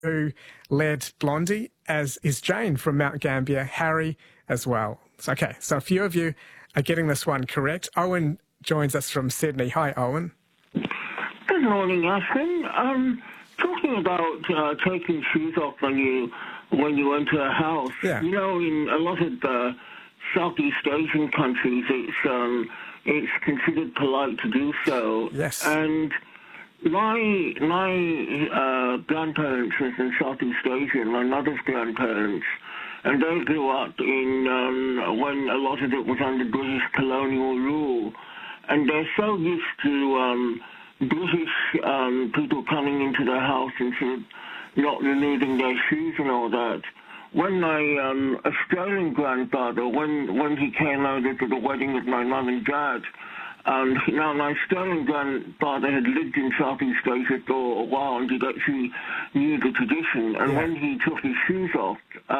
who led Blondie, as is Jane from Mount Gambier, Harry as well. Okay, so a few of you are getting this one correct. Owen joins us from Sydney. Hi, Owen. Good morning, Ashton. Talking about taking shoes off when you enter a house. Yeah. You know, in a lot of Southeast Asian countries, it's considered polite to do so. Yes. And my grandparents was in Southeast Asia, my mother's grandparents, and they grew up in when a lot of it was under British colonial rule, and they're so used to British people coming into their house and sort of not removing their shoes and all that. When my Australian grandfather, when he came over to the wedding of my mum and dad, now my Australian grandfather had lived in Southeast Asia for a while and he actually knew the tradition. And when he took his shoes off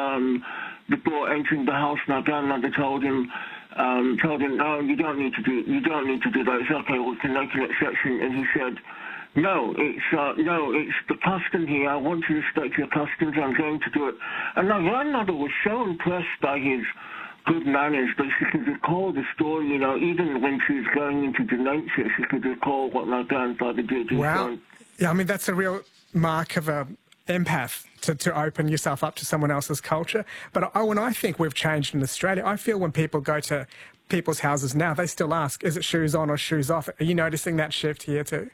before entering the house, my grandmother told him, "No, you don't need to do that. It's okay. We can make an exception." And he said, No, it's the custom here. I want to respect your customs. I'm going to do it." And my grandmother was so impressed by his good manners that she could recall the story, you know, even when she was going into dementia, she could recall what my grandfather did. Wow. Yeah, I mean, that's a real mark of a empath to open yourself up to someone else's culture. But when I think we've changed in Australia, I feel when people go to people's houses now, they still ask, is it shoes on or shoes off? Are you noticing that shift here too?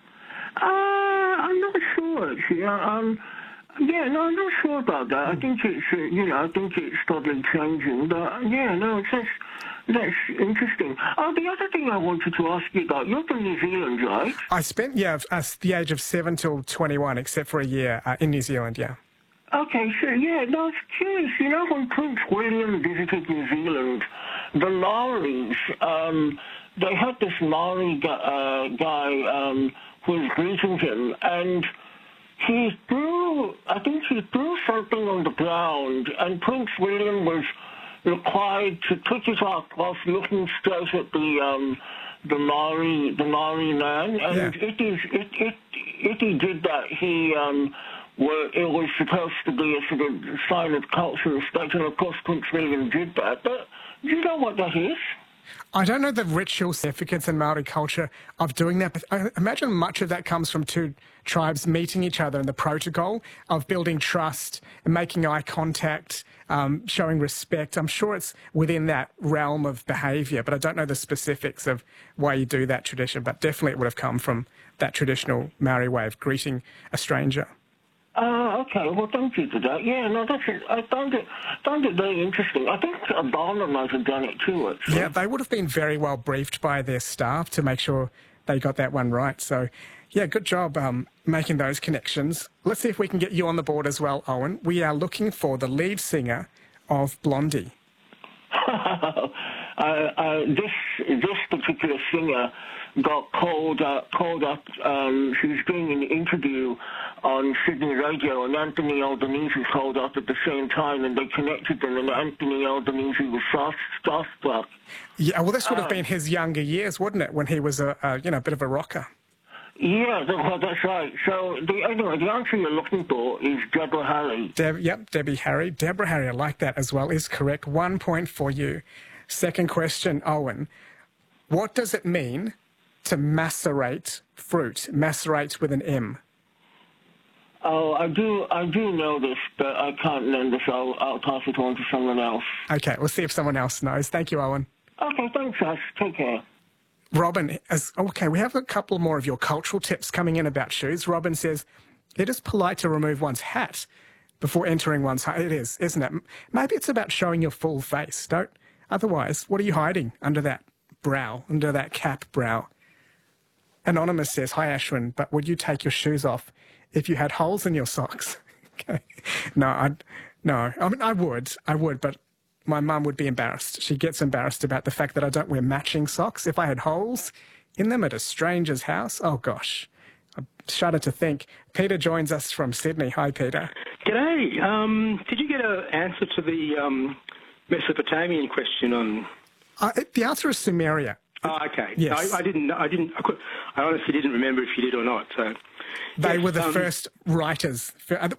I'm not sure, actually. I'm not sure about that. I think it's, I think it's probably changing. But, that's interesting. The other thing I wanted to ask you about, you're from New Zealand, right? I spent, the age of 7 till 21, except for a year in New Zealand, yeah. Okay, so, I was curious. You know, when Prince William visited New Zealand, the Maoris, they had this Maori guy who was greeting him, and he threw something on the ground, and Prince William was required to pick it up whilst looking straight at the Maori man, and if he did that, it was supposed to be a sort of sign of cultural respect, and of course Prince William did that. But do you know what that is? I don't know the ritual significance in Maori culture of doing that, but I imagine much of that comes from two tribes meeting each other and the protocol of building trust and making eye contact, showing respect. I'm sure it's within that realm of behaviour, but I don't know the specifics of why you do that tradition, but definitely it would have come from that traditional Maori way of greeting a stranger. Okay. Well, thank you for that. Yeah, no, that's it. I found it very interesting. I think Obama might have done it too, actually. Yeah, they would have been very well briefed by their staff to make sure they got that one right. So, yeah, good job making those connections. Let's see if we can get you on the board as well, Owen. We are looking for the lead singer of Blondie. This particular singer got called up. She was doing an interview on Sydney radio, and Anthony Albanese called up at the same time, and they connected them, and Anthony Albanese was starstruck. Yeah, well, this would have been his younger years, wouldn't it, when he was a bit of a rocker? Yeah, that's right. So, the answer you're looking for is Deborah Harry. Debbie Harry. Deborah Harry, I like that as well, is correct. 1 point for you. Second question, Owen. What does it mean to macerate fruit? Macerate with an M. Oh, I do know this, but I can't remember, so I'll pass it on to someone else. Okay, we'll see if someone else knows. Thank you, Owen. Okay, thanks, Ash. Take care. Robin, we have a couple more of your cultural tips coming in about shoes. Robin says, it is polite to remove one's hat before entering one's home. It is, isn't it? Maybe it's about showing your full face. Otherwise, what are you hiding under that brow, under that cap brow? Anonymous says, hi, Ashwin, but would you take your shoes off if you had holes in your socks? Okay. No. I mean, I would, but my mum would be embarrassed. She gets embarrassed about the fact that I don't wear matching socks. If I had holes in them at a stranger's house, oh gosh, I shudder to think. Peter joins us from Sydney. Hi, Peter. G'day. Did you get an answer to the Mesopotamian question on? The answer is Sumeria. Oh, okay. Yes. I honestly didn't remember if you did or not. So they were the first writers.